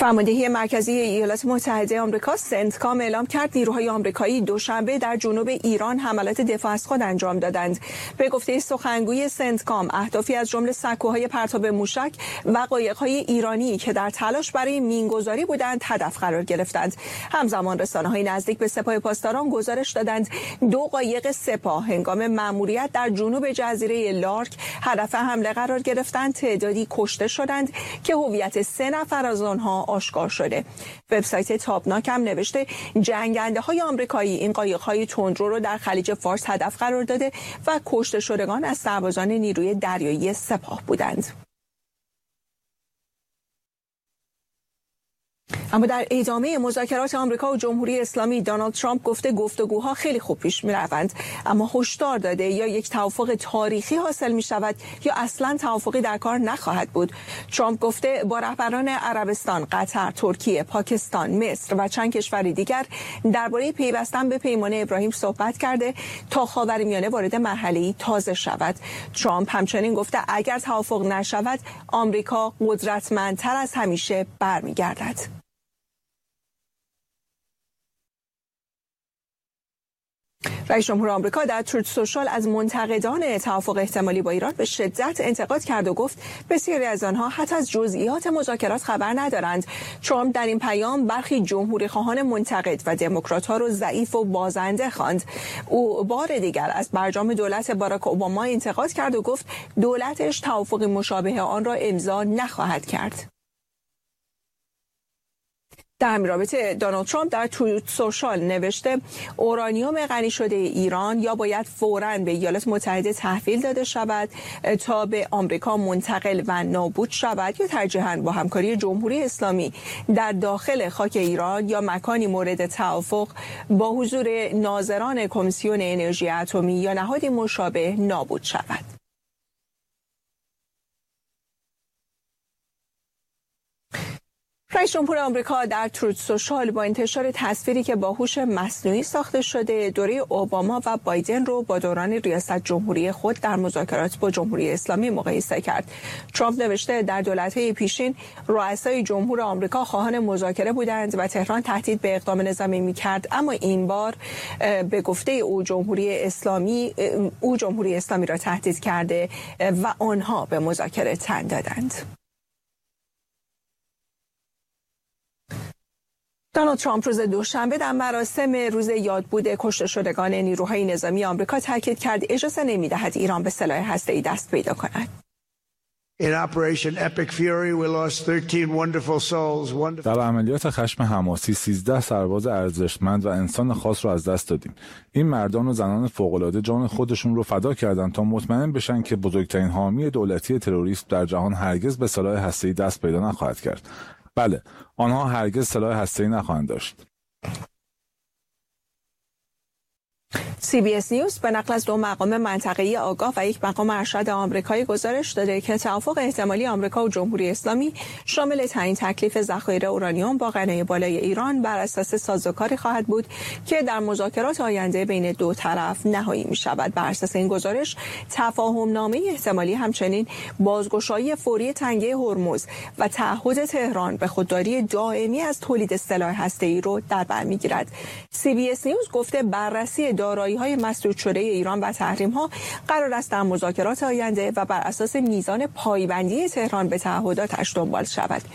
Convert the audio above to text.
فرماندهی مرکزی ایالات متحده آمریکا سنتکام اعلام کرد نیروهای آمریکایی دوشنبه در جنوب ایران حملات دفاع از خود انجام دادند. به گفته سخنگوی سنتکام، اهدافی از جمله سکوهای پرتاب موشک و قایق‌های ایرانی که در تلاش برای مینگذاری بودند هدف قرار گرفتند. همزمان رسانه‌های نزدیک به سپاه پاسداران گزارش دادند 2 قایق سپاه هنگام مأموریت در جنوب جزیره لارک هدف حمله قرار گرفتند. تعدادی کشته شدند که هویت 3 نفر از آنها آشکار شده. وبسایت تابناک هم نوشته جنگنده‌های آمریکایی این قایق‌های تندرو رو در خلیج فارس هدف قرار داده و کشته شدگان از سربازان نیروی دریایی سپاه بودند. اما در ادامه مذاکرات آمریکا و جمهوری اسلامی، دونالد ترامپ گفته گفتگوها خیلی خوب پیش می‌روند، اما هشدار داده یا یک توافق تاریخی حاصل می‌شود یا اصلاً توافقی در کار نخواهد بود. ترامپ گفته با رهبران عربستان، قطر، ترکیه، پاکستان، مصر و چند کشور دیگر درباره پیوستن به پیمان ابراهیم صحبت کرده تا خاورمیانه وارد مرحله‌ای تازه شود. ترامپ همچنین گفته اگر توافق نشود، آمریکا قدرتمندتر از همیشه برمیگردد. رئیس جمهور آمریکا در تروت سوشال از منتقدان توافق احتمالی با ایران به شدت انتقاد کرد و گفت بسیاری از آنها حتی از جزئیات مذاکرات خبر ندارند. ترامپ در این پیام برخی جمهوری خواهان منتقد و دموکرات‌ها را ضعیف و بازنده خواند. او بار دیگر از برجام دولت باراک اوباما انتقاد کرد و گفت دولتش توافقی مشابه آن را امضا نخواهد کرد. در همین رابطه دونالد ترامپ در تروت سوشال نوشته اورانیوم غنی شده ایران یا باید فوراً به ایالات متحده تحویل داده شود تا به آمریکا منتقل و نابود شود یا ترجیحاً با همکاری جمهوری اسلامی در داخل خاک ایران یا مکانی مورد توافق با حضور ناظران کمیسیون انرژی اتمی یا نهادی مشابه نابود شود. رئیس جمهور آمریکا در تروت سوشال با انتشار تصویری که با هوش مصنوعی ساخته شده دوره اوباما و بایدن رو با دوران ریاست جمهوری خود در مذاکرات با جمهوری اسلامی مقایسه کرد. ترامپ نوشته در دولت‌های پیشین رؤسای جمهور آمریکا خواهان مذاکره بودند و تهران تهدید به اقدام نظامی می‌کرد، اما این بار به گفته او جمهوری اسلامی را تهدید کرده و آنها به مذاکره تن دادند. دونالد ترامپ روز دوشنبه در مراسم روز یادبود کشته شدگان نیروهای نظامی آمریکا تاکید کرد اجازه نمی‌دهد ایران به سلاح هسته‌ای دست پیدا کند. در عملیات خشم حماسی 13 سرباز ارزشمند و انسان خاص رو از دست دادیم. این مردان و زنان فوق‌العاده جان خودشون رو فدا کردند تا مطمئن بشن که بزرگترین حامی دولتی تروریسم در جهان هرگز به سلاح هسته‌ای دست پیدا نخواهد کرد. بله، آنها هرگز سلاح هسته‌ای نخواهند داشت. CBS نیوز به نقل از 2 مقام منطقه‌ای آگاه و 1 مقام ارشد آمریکایی گزارش داده که توافق احتمالی آمریکا و جمهوری اسلامی شامل تعیین تکلیف ذخایر اورانیوم با غنای بالای ایران بر اساس سازوکاری خواهد بود که در مذاکرات آینده بین 2 طرف نهایی می‌شود. بر اساس این گزارش تفاهم‌نامه احتمالی همچنین بازگشایی فوری تنگه هرمز و تعهد تهران به خودداری دائمی از تولید سلاح هسته‌ای را در بر می‌گیرد. CBS نیوز گفته بررسی دارایی‌های مسدود شده ایران و تحریم‌ها قرار است در مذاکرات آینده و بر اساس میزان پایبندی تهران به تعهداتش دنبال شود.